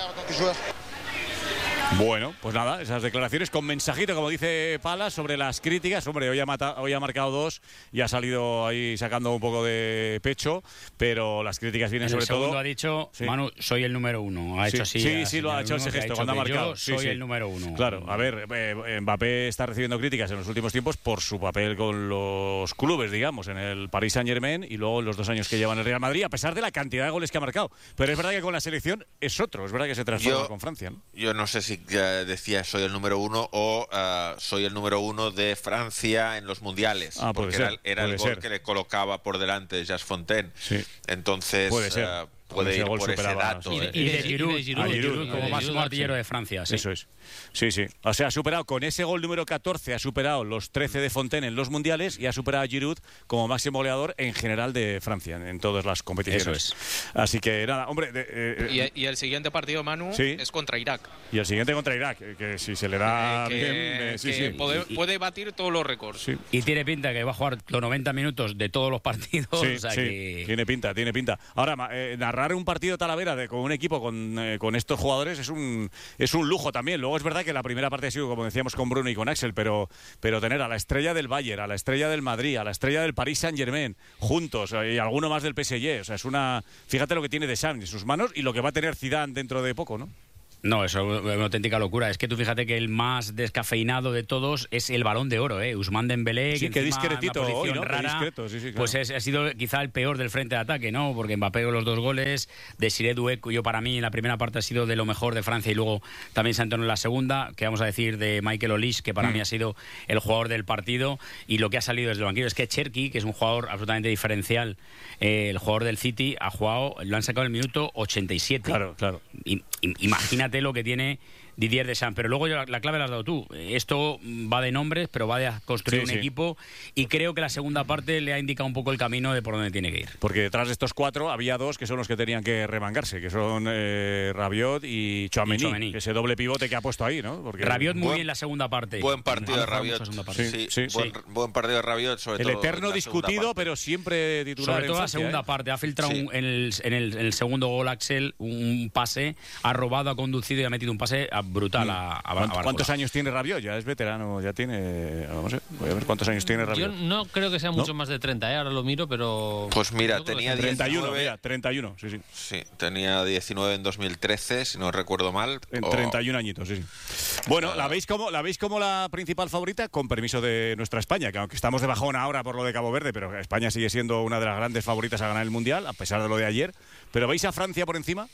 Bueno, pues nada, esas declaraciones con mensajito, como dice Palas, sobre las críticas. Hombre, hoy ha, mata- hoy ha marcado dos y ha salido ahí sacando un poco de pecho, pero las críticas vienen En sobre el segundo todo... ha dicho, Sí. Manu, soy el número uno. Ha Sí, hecho así. sí, a sí, lo ha señal hecho ese uno, que gesto ha cuando ha que marcado. Yo Sí, soy sí. el número uno. Claro, a ver, eh, Mbappé está recibiendo críticas en los últimos tiempos por su papel con los clubes, digamos, en el Paris Saint-Germain y luego en los dos años que lleva en el Real Madrid, a pesar de la cantidad de goles que ha marcado. Pero es verdad que con la selección es otro, es verdad que se transforma Yo- con Francia, ¿no? Yo no sé si eh, decía soy el número uno o eh, soy el número uno de Francia en los mundiales. Ah, puede porque ser, era, era el puede gol ser. que le colocaba por delante Jas Fontaine. Sí. Entonces, Puede ser. eh, puede ir por ese dato. Y de, y de Giroud, y de Giroud, Giroud, Giroud como máximo artillero de Francia. Sí. Eso es. Sí, sí. O sea, ha superado con ese gol número catorce, ha superado los trece de Fontaine en los mundiales y ha superado a Giroud como máximo goleador en general de Francia, en todas las competiciones. Eso es. Así que nada, hombre. De, eh, y, y el siguiente partido, Manu, ¿sí? es contra Irak. Y el siguiente contra Irak, que, que si se le da eh, que, bien. Eh, sí, que sí. Puede, puede batir todos los récords. Sí. Y tiene pinta que va a jugar los noventa minutos de todos los partidos. Sí, o sea sí. que... Tiene pinta, tiene pinta. Ahora, eh, narrar un partido Talavera de, con un equipo con, eh, con estos jugadores es un es un lujo también. Luego es verdad que la primera parte ha sido, como decíamos, con Bruno y con Axel, pero, pero tener a la estrella del Bayern, a la estrella del Madrid, a la estrella del Paris Saint-Germain, juntos, eh, y alguno más del P S G. O sea, es una... Fíjate lo que tiene Deschamps en sus manos y lo que va a tener Zidane dentro de poco, ¿no? No, eso es una auténtica locura. Es que tú fíjate que el más descafeinado de todos es el Balón de Oro, ¿eh? Ousmane Dembélé, sí, que qué discretito una hoy, ¿no? rara, Qué discreto, sí, sí, claro. Pues es, ha sido quizá el peor del frente de ataque, ¿no? Porque Mbappé con los dos goles, Desiré Doué, yo para mí en la primera parte ha sido de lo mejor de Francia y luego también se Antonio en la segunda, que vamos a decir de Michael Olise, que para mm. mí ha sido el jugador del partido, y lo que ha salido desde el banquillo es que Cherki, que es un jugador absolutamente diferencial, eh, el jugador del City, ha jugado, lo han sacado el minuto ochenta y siete. Claro, claro. I, imagínate lo que tiene Didier Deschamps, pero luego la, la clave la has dado tú. Esto va de nombres, pero va de construir sí, un sí. equipo, y creo que la segunda parte le ha indicado un poco el camino de por dónde tiene que ir. Porque detrás de estos cuatro había dos que son los que tenían que remangarse, que son eh, Rabiot y Tchouaméni, que ese doble pivote que ha puesto ahí, ¿no? Porque Rabiot muy buen, bien la segunda parte. Buen partido de Rabiot. Sí, sí, sí. Buen, buen partido de Rabiot, sobre el todo. El eterno discutido, pero siempre titular. Sobre todo en la segunda ¿eh? parte. Ha filtrado sí. un, en, el, en, el, en el segundo gol Axel un pase, ha robado, ha conducido y ha metido un pase brutal mm. a ¿Cuántos, ¿Cuántos años tiene Rabiot? Ya es veterano, ya tiene... No sé, voy a ver cuántos años tiene Rabiot. Yo no creo que sea mucho ¿no? más de treinta, ¿eh? Ahora lo miro, pero... Pues mira, tenía treinta y uno, mira, treinta y uno, sí, sí. Sí, tenía diecinueve en dos mil trece, si no recuerdo mal. En o... treinta y un añitos, sí, sí. Bueno, ¿la veis, como, ¿la veis como la principal favorita? Con permiso de nuestra España, que aunque estamos de bajón ahora por lo de Cabo Verde, pero España sigue siendo una de las grandes favoritas a ganar el Mundial, a pesar de lo de ayer. ¿Pero veis a Francia por encima?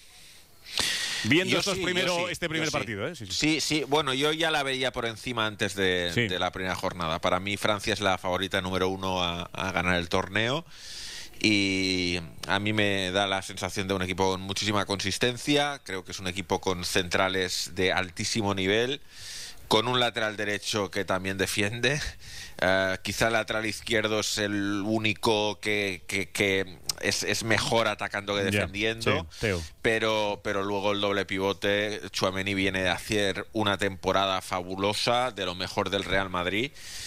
Viendo estos sí, primero, sí, este primer sí. partido, ¿eh? Sí sí. sí, sí. Bueno, yo ya la veía por encima antes de, sí. de la primera jornada. Para mí Francia es la favorita número uno a, a ganar el torneo. Y a mí me da la sensación de un equipo con muchísima consistencia. Creo que es un equipo con centrales de altísimo nivel, con un lateral derecho que también defiende. Uh, quizá el lateral izquierdo es el único que, que, que es, es mejor atacando que defendiendo, yeah, sí, pero, pero luego el doble pivote, Tchouaméni viene de hacer una temporada fabulosa, de lo mejor del Real Madrid,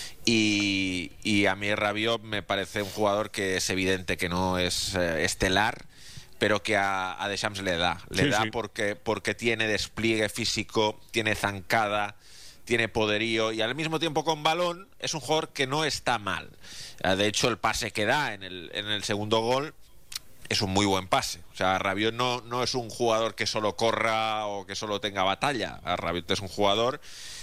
y, y a mí Rabiot me parece un jugador que es evidente que no es eh, estelar, pero que a, a Deschamps le da, le sí, da sí. porque, porque tiene despliegue físico, tiene zancada, tiene poderío, y al mismo tiempo con balón es un jugador que no está mal. De hecho, el pase que da en el, en el segundo gol es un muy buen pase. O sea, Rabiot no, no es un jugador que solo corra o que solo tenga batalla. Rabiot es un jugador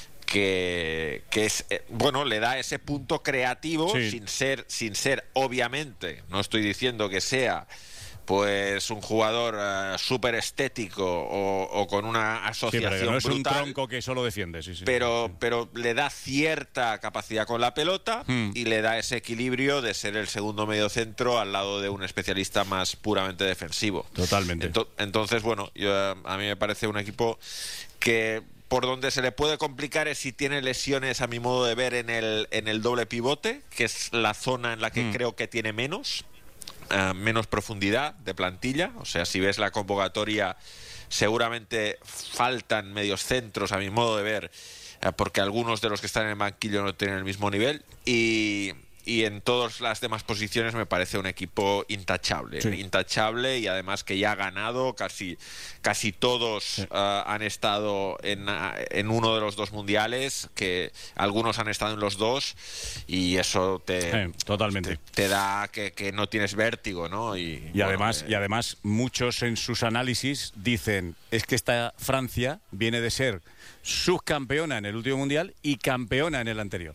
que, que es eh, bueno, le da ese punto creativo, sí. sin ser, sin ser, obviamente, no estoy diciendo que sea pues un jugador uh, súper estético o, o con una asociación sí, no es brutal, un tronco que solo defiende, sí, sí, pero, sí. pero le da cierta capacidad con la pelota hmm. y le da ese equilibrio de ser el segundo mediocentro al lado de un especialista más puramente defensivo. Totalmente. Ento, entonces, bueno, yo, a mí me parece un equipo que por donde se le puede complicar es si tiene lesiones, a mi modo de ver, en el, en el doble pivote, que es la zona en la que hmm. creo que tiene menos. Uh, menos profundidad de plantilla. O sea, si ves la convocatoria, seguramente faltan medios centros, a mi modo de ver, uh, porque algunos de los que están en el banquillo no tienen el mismo nivel, y, y en todas las demás posiciones me parece un equipo intachable, sí. intachable, y además que ya ha ganado, casi, casi todos sí. uh, han estado en, en uno de los dos mundiales, que algunos han estado en los dos, y eso te, sí, totalmente. te, te da que, que no tienes vértigo, ¿no? Y, y, bueno, además, eh, y además muchos en sus análisis dicen, es que esta Francia viene de ser subcampeona en el último mundial y campeona en el anterior.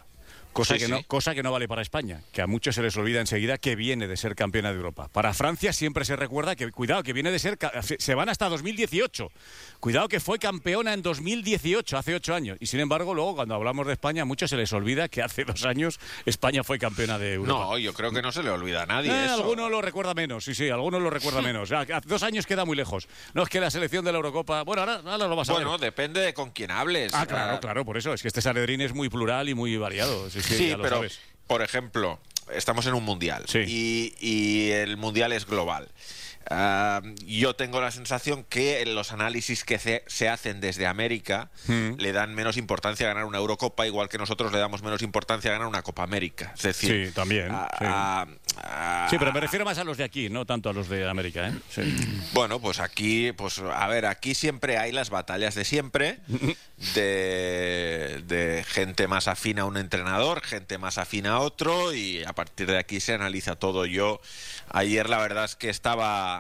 Cosa, Sí, que sí. no, cosa que no vale para España, que a muchos se les olvida enseguida que viene de ser campeona de Europa. Para Francia siempre se recuerda que, cuidado, que viene de ser... Se van hasta dos mil dieciocho. Cuidado que fue campeona en dos mil dieciocho, hace ocho años. Y sin embargo, luego, cuando hablamos de España, a muchos se les olvida que hace dos años España fue campeona de Europa. No, yo creo que no se le olvida a nadie Eh, eso. alguno lo recuerda menos, sí, sí, algunos lo recuerda menos. Hace dos años queda muy lejos. No es que la selección de la Eurocopa... Bueno, ahora, ahora lo vas a Bueno, ver. depende de con quién hables. Ah, claro, Ah, claro, por eso. Es que este Sanedrín es muy plural y muy variado. Sí, sí, Sí, ya lo pero, sabes. por ejemplo, estamos en un mundial Sí. y, y el mundial es global. Ah, yo tengo la sensación que los análisis que se, se hacen desde América Mm. le dan menos importancia a ganar una Eurocopa, igual que nosotros le damos menos importancia a ganar una Copa América. Es decir, Sí, también. a- sí. a- a- Sí, pero me refiero más a los de aquí, no tanto a los de América, ¿eh? Sí. Bueno, pues aquí, pues a ver, aquí siempre hay las batallas de siempre, de, de gente más afín a un entrenador, gente más afín a otro, y a partir de aquí se analiza todo. Yo ayer la verdad es que estaba,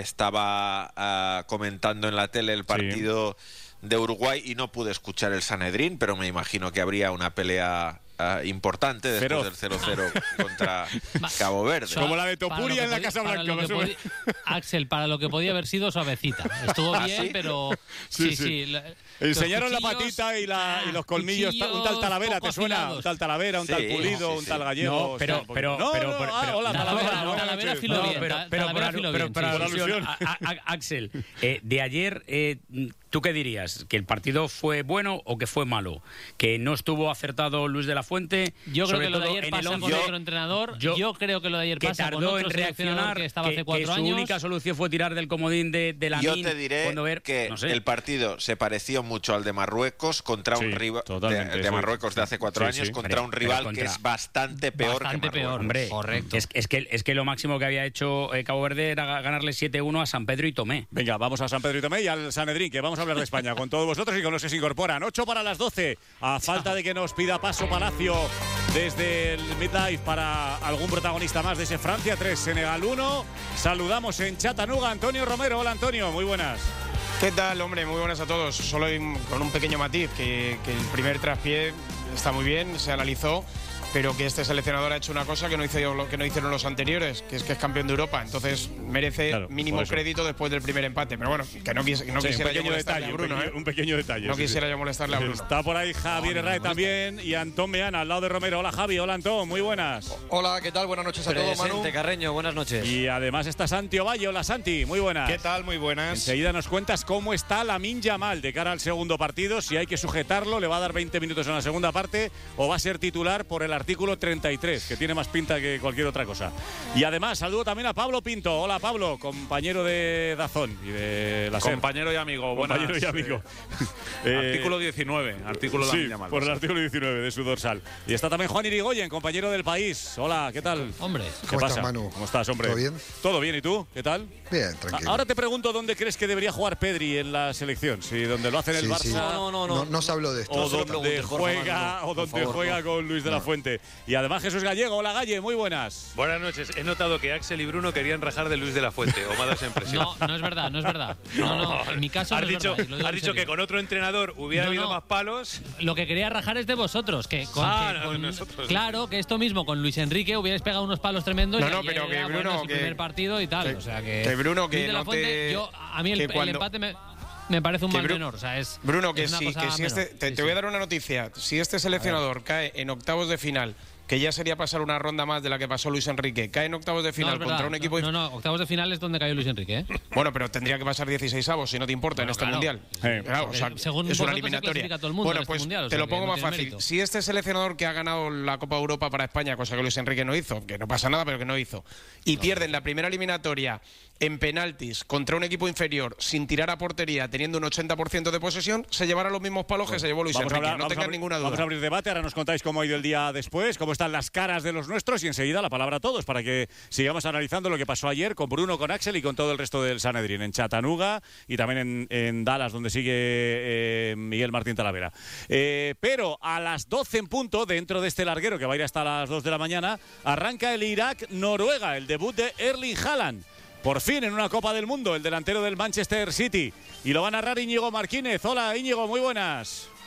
estaba ah, comentando en la tele el partido de Uruguay y no pude escuchar el Sanedrín, pero me imagino que habría una pelea ah, importante después Feroz. del cero cero contra Cabo Verde. Como la de Para lo Topuria que en la podía- Casa para Blanca. lo que más o menos. podía- Axel, para lo que podía haber sido suavecita. Estuvo ¿Ah, bien, sí? pero... Sí, Sí, sí. sí. la- Enseñaron los la cuchillos- patita y, la, y los colmillos, cuchillos un tal Talavera, ¿te poco suena? afilados. Un tal Talavera, un tal Sí, Pulido, sí, un sí. tal Gallego. No, pero- o sea, pero- no, pero- no, pero- ah, pero- hola, Talavera, Talavera, buenas Talavera noches. filó No, bien, pero, Ta- pero, Talavera por, filó pero bien, por sí, sí. alusión, Por a- a- a- Axel, eh, de ayer, eh, ¿tú qué dirías? ¿Que el partido fue bueno o que fue malo? ¿Que no estuvo acertado Luis de la Fuente? Yo creo Sobre que lo de todo ayer en pasa el con once, otro entrenador. yo- Yo, creo que lo de ayer que pasa con tardó otro en seleccionador reaccionar, que estaba que, hace cuatro que su años. única solución fue tirar del comodín de, de la Yo te diré cuando ver, que no sé. el partido se pareció mucho al de Marruecos contra un Sí, rival de, totalmente, de sí. Marruecos de hace cuatro Sí, años sí. contra un Pero- rival pero que contra- es bastante peor Bastante que Marruecos. peor. Hombre, Correcto. Es, es, que, es que lo máximo que había hecho eh, Cabo Verde era ga- ganarle siete uno a San Pedro y Tomé. Venga, vamos a San Pedro y Tomé y al Sanedrín, que vamos a hablar de España con todos vosotros y con los que se incorporan. ocho para las doce, a falta de que nos pida paso Palacio desde el Midlife para algún protagonista más de ese Francia tres, Senegal uno. Saludamos en Chattanooga Antonio Romero. Hola Antonio, muy buenas. ¿Qué tal, hombre? Muy buenas a todos. Solo hay un- con un pequeño matiz, que, que el primer traspié está muy bien, se analizó, pero que este seleccionador ha hecho una cosa que no, hizo, lo que no hicieron los anteriores, que es que es campeón de Europa. Entonces merece Claro, mínimo por eso. crédito después del primer empate. Pero bueno, que no, quis- no Sí, quisiera un yo pequeño molestarle detalle, a Bruno, un, pequeño, ¿eh? un pequeño detalle. No sí, sí. quisiera yo molestarle a Bruno. Está por ahí Javier Herrera también y Antón Meana al lado de Romero. Hola Javi, hola Antón, muy buenas. Hola, ¿qué tal? Buenas noches a todos, Manu. Presente, Carreño, buenas noches. Y además está Santi Ovalle. Hola Santi, muy buenas. ¿Qué tal? Muy buenas. Enseguida nos cuentas cómo está Lamine Yamal de cara al segundo partido, si hay que sujetarlo, le va a dar veinte minutos en la segunda parte o va a ser titular por el artículo treinta y tres, que tiene más pinta que cualquier otra cosa. Y además saludo también a Pablo Pinto. Hola Pablo, compañero de Dazón y de la SER. Compañero y amigo, buenas. Compañero y amigo. Eh, Eh, artículo diecinueve, artículo de Sí, Lamine Yamal. por el artículo diecinueve de su dorsal. Y está también Juan Irigoyen, compañero del País. Hola, ¿qué tal? Hombre. ¿Qué ¿Cómo pasa? estás, Manu? ¿Cómo estás, hombre? ¿Todo bien? Todo bien, ¿y tú? ¿Qué tal? Bien, tranquilo. Ahora te pregunto dónde crees que debería jugar Pedri en la selección. Si donde lo hace en el Sí, Barça. sí. No, no, no, No, no se habló de esto. O No se lo donde preguntes, por favor, juega, no, o por donde favor, juega no. con Luis de la Fuente. Y además Jesús Gallego. Hola Galle, muy buenas. Buenas noches. He notado que Axel y Bruno querían rajar de Luis de la Fuente, o me ha dado esa impresión. No, no es verdad, no es verdad. No, no, en mi caso Has no es dicho, verdad, y lo digo has en dicho serio. que con otro entrenador hubiera No, habido no. más palos. Lo que quería rajar es de vosotros, que con, Ah, que no, con- nosotros. claro, que esto mismo con Luis Enrique hubierais pegado unos palos tremendos. No, y no, ayer pero que era, Bruno, bueno, es el que- primer partido y tal, que- o sea que, que Bruno, que Luis de la no Fuente, te- yo, a mí el, que el cuando- empate me, me parece un Que mal Bru- menor, o sea, es Bruno, que es una sí, cosa que si menor. este, te, Sí, te sí. voy a dar una noticia. Si este seleccionador cae en octavos de final, que ya sería pasar una ronda más de la que pasó Luis Enrique, cae en octavos de No, final es verdad, contra un equipo... no, no, octavos de final es donde cayó Luis Enrique, ¿eh? Bueno, pero tendría que pasar dieciséis avos, si no te importa, en Bueno, este claro. mundial. Eh, Claro, o sea, según es una vosotros se eliminatoria. clasifica todo el mundo bueno, en este pues mundial, o te sea lo que pongo no más tiene fácil. mérito. Si este seleccionador que ha ganado la Copa Europa para España, cosa que Luis Enrique no hizo, que no pasa nada, pero que no hizo, y pierde en la primera eliminatoria en penaltis contra un equipo inferior sin tirar a portería, teniendo un ochenta por ciento de posesión, se llevará los mismos palos que se llevó Luis Vamos a Enrique. hablar- no vamos a tengan abrir- ninguna duda. Vamos a abrir debate, ahora nos contáis cómo ha ido el día después, cómo están las caras de los nuestros y enseguida la palabra a todos para que sigamos analizando lo que pasó ayer con Bruno, con Axel y con todo el resto del Sanedrín, en Chattanooga y también en, en Dallas, donde sigue eh, Miguel Martín Talavera. Eh, pero a las doce en punto, dentro de este larguero que va a ir hasta las dos de la mañana, arranca el Irak-Noruega, el debut de Erling Haaland. Por fin en una Copa del Mundo, el delantero del Manchester City. Y lo va a narrar Íñigo Martínez. Hola Íñigo, muy buenas.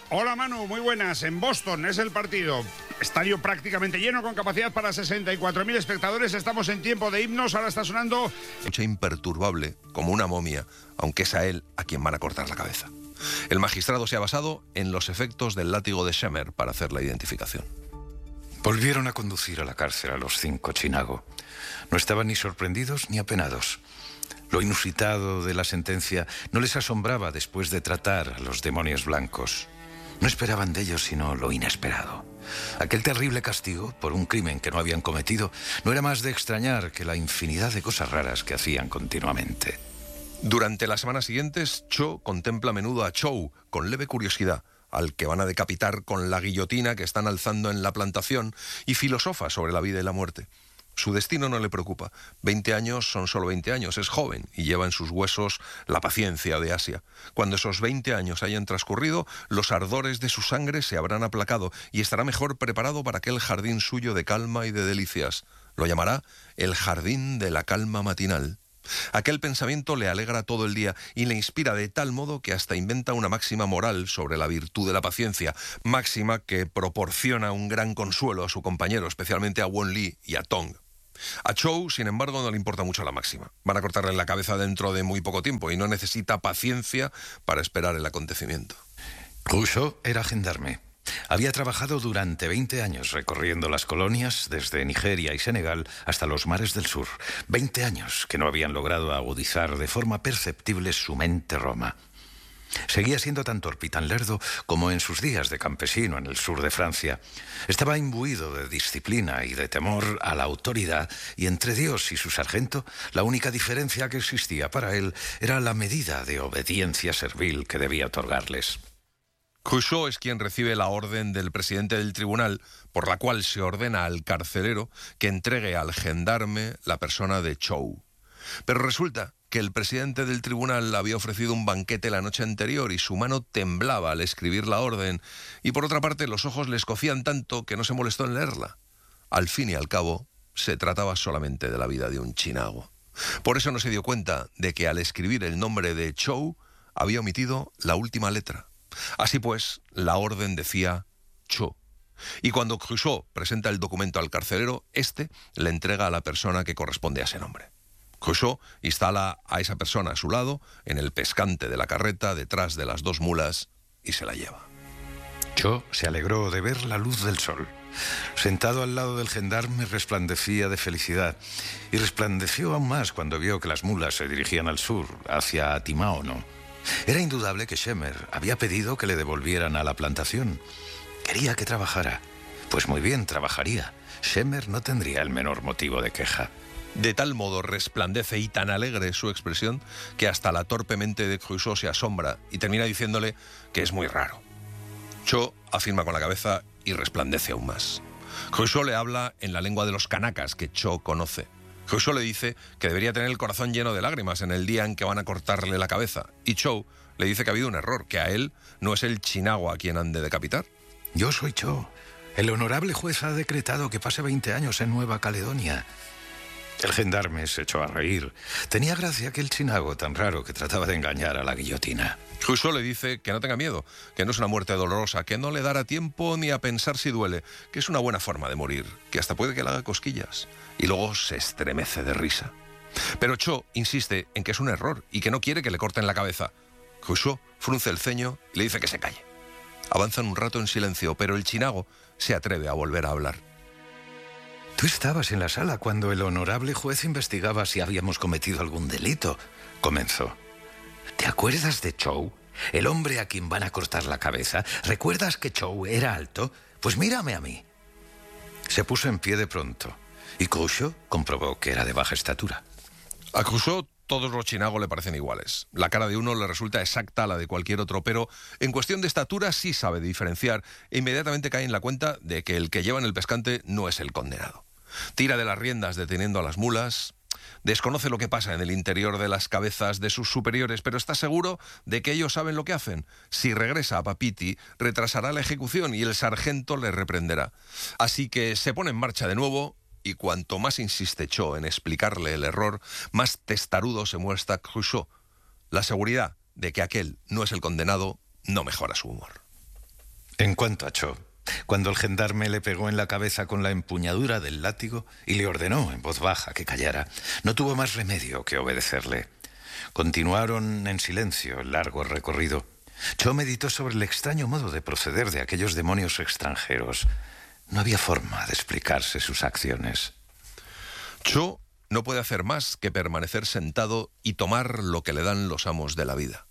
Hola Manu, muy buenas. En Boston es el partido. Estadio prácticamente lleno con capacidad para sesenta y cuatro mil espectadores. Estamos en tiempo de himnos. Ahora está sonando... Noche imperturbable, como una momia, aunque es a él a quien van a cortar la cabeza. El magistrado se ha basado en los efectos del látigo de Shemer para hacer la identificación. Volvieron a conducir a la cárcel a los cinco Chinago. No estaban ni sorprendidos ni apenados. Lo inusitado de la sentencia no les asombraba después de tratar a los demonios blancos. No esperaban de ellos sino lo inesperado. Aquel terrible castigo por un crimen que no habían cometido no era más de extrañar que la infinidad de cosas raras que hacían continuamente. Durante las semanas siguientes, Cho contempla a menudo a Chow con leve curiosidad, al que van a decapitar con la guillotina que están alzando en la plantación, y filosofa sobre la vida y la muerte. Su destino no le preocupa. Veinte años son solo veinte años, es joven y lleva en sus huesos la paciencia de Asia. Cuando esos veinte años hayan transcurrido, los ardores de su sangre se habrán aplacado y estará mejor preparado para aquel jardín suyo de calma y de delicias. Lo llamará el jardín de la calma matinal. Aquel pensamiento le alegra todo el día y le inspira de tal modo que hasta inventa una máxima moral sobre la virtud de la paciencia, máxima que proporciona un gran consuelo a su compañero, especialmente a Won Lee y a Tong. A Chow, sin embargo, no le importa mucho la máxima. Van a cortarle la cabeza dentro de muy poco tiempo y no necesita paciencia para esperar el acontecimiento. Rousseau era gendarme. Había trabajado durante veinte años recorriendo las colonias desde Nigeria y Senegal hasta los mares del sur. veinte años que no habían logrado agudizar de forma perceptible su mente roma. Seguía siendo tan torpe y tan lerdo como en sus días de campesino en el sur de Francia. Estaba imbuido de disciplina y de temor a la autoridad, y entre Dios y su sargento, la única diferencia que existía para él era la medida de obediencia servil que debía otorgarles. Cruchot es quien recibe la orden del presidente del tribunal, por la cual se ordena al carcelero que entregue al gendarme la persona de Chow. Pero resulta que el presidente del tribunal había ofrecido un banquete la noche anterior y su mano temblaba al escribir la orden, y por otra parte los ojos le escocían tanto que no se molestó en leerla. Al fin y al cabo, se trataba solamente de la vida de un chinago. Por eso no se dio cuenta de que al escribir el nombre de Chow había omitido la última letra. Así pues, la orden decía Cho. Y cuando Cruchot presenta el documento al carcelero, éste le entrega a la persona que corresponde a ese nombre. Cruchot instala a esa persona a su lado, en el pescante de la carreta, detrás de las dos mulas, y se la lleva. Cho se alegró de ver la luz del sol. Sentado al lado del gendarme resplandecía de felicidad, y resplandeció aún más cuando vio que las mulas se dirigían al sur, hacia Timaono. Era indudable que Shemer había pedido que le devolvieran a la plantación. Quería que trabajara. Pues muy bien, trabajaría. Shemer no tendría el menor motivo de queja. De tal modo resplandece y tan alegre su expresión que hasta la torpe mente de Cruchot se asombra y termina diciéndole que es muy raro. Cho afirma con la cabeza y resplandece aún más. Cruchot le habla en la lengua de los canacas que Cho conoce. Cruchot le dice que debería tener el corazón lleno de lágrimas en el día en que van a cortarle la cabeza. Y Cho le dice que ha habido un error, que a él no es el chinago a quien han de decapitar. Yo soy Cho. El honorable juez ha decretado que pase veinte años en Nueva Caledonia. El gendarme se echó a reír. Tenía gracia aquel chinago tan raro que trataba de engañar a la guillotina. Cruchot le dice que no tenga miedo, que no es una muerte dolorosa, que no le dará tiempo ni a pensar si duele, que es una buena forma de morir, que hasta puede que le haga cosquillas. Y luego se estremece de risa. Pero Cho insiste en que es un error y que no quiere que le corten la cabeza. Cruchot frunce el ceño y le dice que se calle. Avanzan un rato en silencio, pero el chinago se atreve a volver a hablar. Tú estabas en la sala cuando el honorable juez investigaba si habíamos cometido algún delito, comenzó. ¿Te acuerdas de Chow? El hombre a quien van a cortar la cabeza. ¿Recuerdas que Chow era alto? Pues mírame a mí. Se puso en pie de pronto y Cruchot comprobó que era de baja estatura. A Cruchot todos los chinagos le parecen iguales. La cara de uno le resulta exacta a la de cualquier otro, pero en cuestión de estatura sí sabe diferenciar e inmediatamente cae en la cuenta de que el que lleva en el pescante no es el condenado. Tira de las riendas deteniendo a las mulas, desconoce lo que pasa en el interior de las cabezas de sus superiores, pero está seguro de que ellos saben lo que hacen. Si regresa a Papiti, retrasará la ejecución y el sargento le reprenderá. Así que se pone en marcha de nuevo y cuanto más insiste Cho en explicarle el error, más testarudo se muestra Cruchot. La seguridad de que aquel no es el condenado no mejora su humor. En cuanto a Cho, cuando el gendarme le pegó en la cabeza con la empuñadura del látigo y le ordenó en voz baja que callara, no tuvo más remedio que obedecerle. Continuaron en silencio el largo recorrido. Cho meditó sobre el extraño modo de proceder de aquellos demonios extranjeros. No había forma de explicarse sus acciones. Cho no puede hacer más que permanecer sentado y tomar lo que le dan los amos de la vida.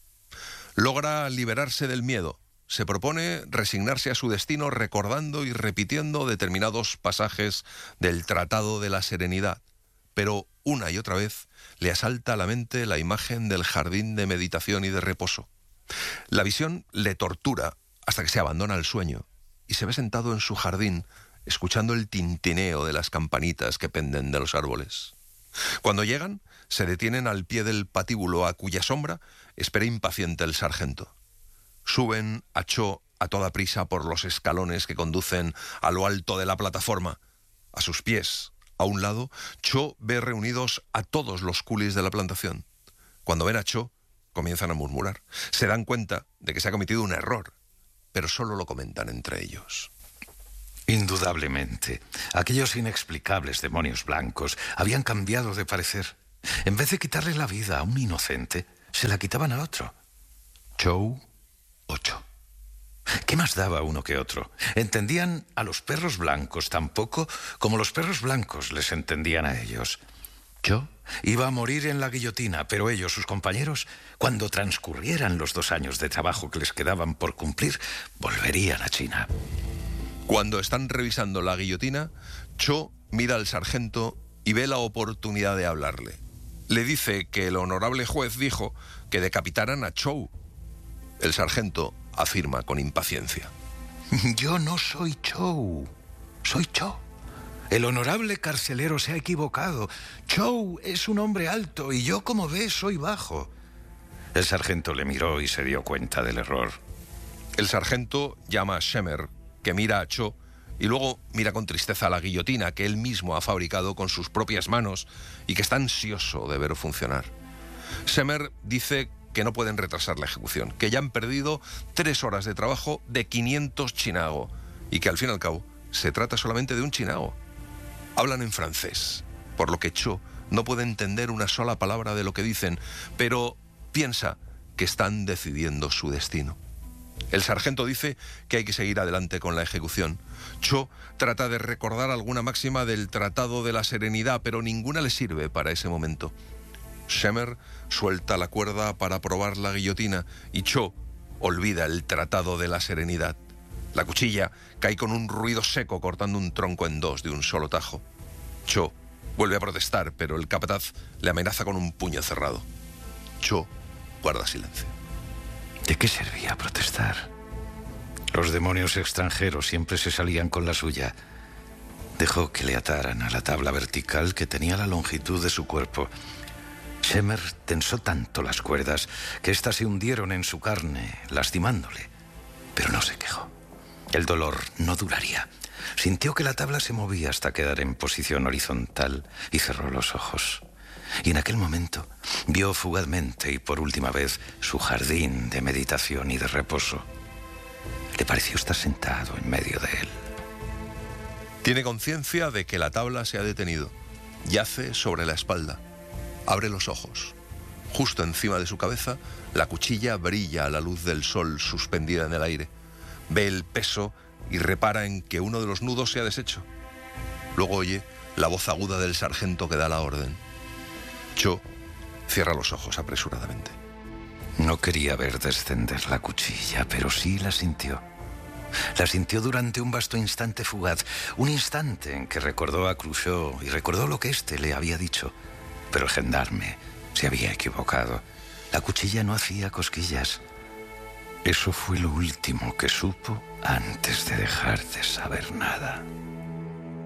Logra liberarse del miedo. Se propone resignarse a su destino recordando y repitiendo determinados pasajes del Tratado de la Serenidad. Pero una y otra vez le asalta a la mente la imagen del jardín de meditación y de reposo. La visión le tortura hasta que se abandona el sueño y se ve sentado en su jardín escuchando el tintineo de las campanitas que penden de los árboles. Cuando llegan, se detienen al pie del patíbulo a cuya sombra espera impaciente el sargento. Suben a Cho a toda prisa por los escalones que conducen a lo alto de la plataforma. A sus pies, a un lado, Cho ve reunidos a todos los coolies de la plantación. Cuando ven a Cho, comienzan a murmurar. Se dan cuenta de que se ha cometido un error, pero solo lo comentan entre ellos. Indudablemente, aquellos inexplicables demonios blancos habían cambiado de parecer. En vez de quitarle la vida a un inocente, se la quitaban al otro. Cho o Cho. ¿Qué más daba uno que otro? Entendían a los perros blancos tan poco como los perros blancos les entendían a ellos. Cho iba a morir en la guillotina, pero ellos, sus compañeros, cuando transcurrieran los dos años de trabajo que les quedaban por cumplir, volverían a China. Cuando están revisando la guillotina, Cho mira al sargento y ve la oportunidad de hablarle. Le dice que el honorable juez dijo que decapitaran a Cho. El sargento afirma con impaciencia: Yo no soy Cho, soy Cho. El honorable carcelero se ha equivocado. Cho es un hombre alto y yo, como ves, soy bajo. El sargento le miró y se dio cuenta del error. El sargento llama a Shemer, que mira a Cho, y luego mira con tristeza la guillotina que él mismo ha fabricado con sus propias manos y que está ansioso de ver funcionar. Shemer dice que no pueden retrasar la ejecución, que ya han perdido tres horas de trabajo de quinientos chinago y que al fin y al cabo se trata solamente de un chinago. Hablan en francés, por lo que Cho no puede entender una sola palabra de lo que dicen, pero piensa que están decidiendo su destino. El sargento dice que hay que seguir adelante con la ejecución. Cho trata de recordar alguna máxima del Tratado de la Serenidad, pero ninguna le sirve para ese momento. Shemer suelta la cuerda para probar la guillotina y Cho olvida el Tratado de la Serenidad. La cuchilla cae con un ruido seco cortando un tronco en dos de un solo tajo. Cho vuelve a protestar, pero el capataz le amenaza con un puño cerrado. Cho guarda silencio. ¿De qué servía protestar? Los demonios extranjeros siempre se salían con la suya. Dejó que le ataran a la tabla vertical que tenía la longitud de su cuerpo. Shemer tensó tanto las cuerdas que éstas se hundieron en su carne, lastimándole, pero no se quejó. El dolor no duraría. Sintió que la tabla se movía hasta quedar en posición horizontal y cerró los ojos. Y en aquel momento vio fugazmente y por última vez su jardín de meditación y de reposo. Le pareció estar sentado en medio de él. Tiene conciencia de que la tabla se ha detenido. Yace sobre la espalda. Abre los ojos. Justo encima de su cabeza, la cuchilla brilla a la luz del sol suspendida en el aire. Ve el peso y repara en que uno de los nudos se ha deshecho. Luego oye la voz aguda del sargento que da la orden. Cho cierra los ojos apresuradamente. No quería ver descender la cuchilla, pero sí la sintió. La sintió durante un vasto instante fugaz, un instante en que recordó a Cruchot y recordó lo que éste le había dicho. Pero el gendarme se había equivocado. La cuchilla no hacía cosquillas. Eso fue lo último que supo antes de dejar de saber nada.